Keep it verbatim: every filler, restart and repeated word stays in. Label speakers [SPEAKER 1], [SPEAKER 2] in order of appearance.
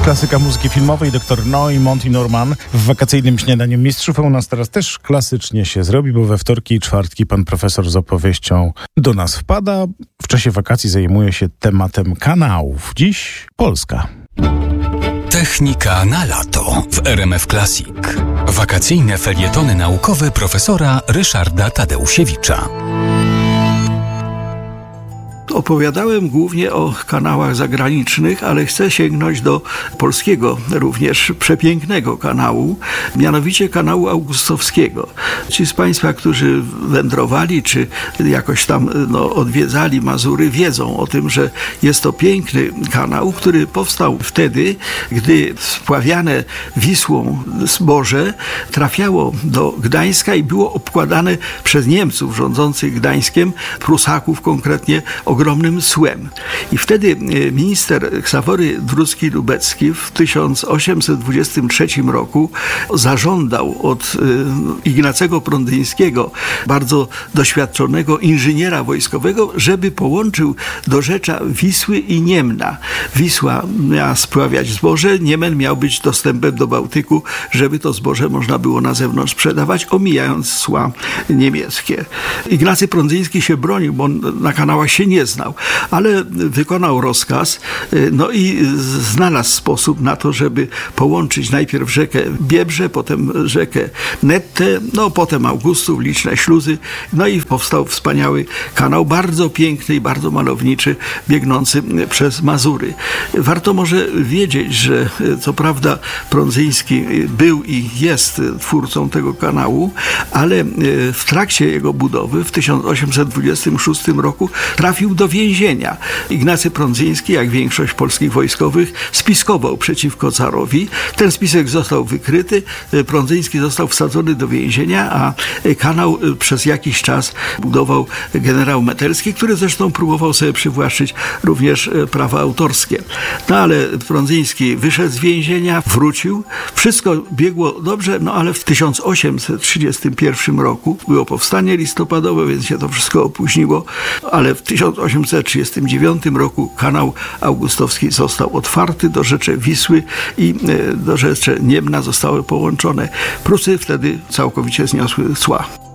[SPEAKER 1] Klasyka muzyki filmowej, dr No i Monty Norman w wakacyjnym śniadaniu mistrzów. A u nas teraz też klasycznie się zrobi, bo we wtorki i czwartki pan profesor z opowieścią do nas wpada. W czasie wakacji zajmuje się tematem kanałów. Dziś Polska.
[SPEAKER 2] Technika na lato w R M F Classic. Wakacyjne felietony naukowe profesora Ryszarda Tadeusiewicza.
[SPEAKER 3] Opowiadałem głównie o kanałach zagranicznych, ale chcę sięgnąć do polskiego, również przepięknego kanału, mianowicie kanału augustowskiego. Ci z Państwa, którzy wędrowali, czy jakoś tam no, odwiedzali Mazury, wiedzą o tym, że jest to piękny kanał, który powstał wtedy, gdy spławiane Wisłą zboże trafiało do Gdańska i było obkładane przez Niemców rządzących Gdańskiem, Prusaków konkretnie, ogromnym cłem. I wtedy minister Ksawery Dródzki-Lubecki w tysiąc osiemset dwudziestym trzecim roku zażądał od Ignacego Prądyńskiego, bardzo doświadczonego inżyniera wojskowego, żeby połączył dorzecza Wisły i Niemna. Wisła miała spławiać zboże, Niemen miał być dostępem do Bałtyku, żeby to zboże można było na zewnątrz sprzedawać, omijając cła niemieckie. Ignacy Prądyński się bronił, bo on na kanałach się nie znał, ale wykonał rozkaz, no i znalazł sposób na to, żeby połączyć najpierw rzekę Biebrze, potem rzekę Nettę, no potem Augustów, liczne śluzy, no i powstał wspaniały kanał, bardzo piękny i bardzo malowniczy, biegnący przez Mazury. Warto może wiedzieć, że co prawda Prądzyński był i jest twórcą tego kanału, ale w trakcie jego budowy w tysiąc osiemset dwudziestym szóstym roku trafił do więzienia. Ignacy Prądzyński, jak większość polskich wojskowych, spiskował przeciwko carowi. Ten spisek został wykryty, Prądzyński został wsadzony do więzienia, a kanał przez jakiś czas budował generał Metelski, który zresztą próbował sobie przywłaszczyć również prawa autorskie. No ale Prądzyński wyszedł z więzienia, wrócił, wszystko biegło dobrze, no ale w tysiąc osiemset trzydziestym pierwszym roku było powstanie listopadowe, więc się to wszystko opóźniło, ale w tysiąc osiemset trzydziestym dziewiątym roku kanał augustowski został otwarty, dorzecze Wisły i dorzecze Niemna zostały połączone. Prusy wtedy całkowicie zniosły cła.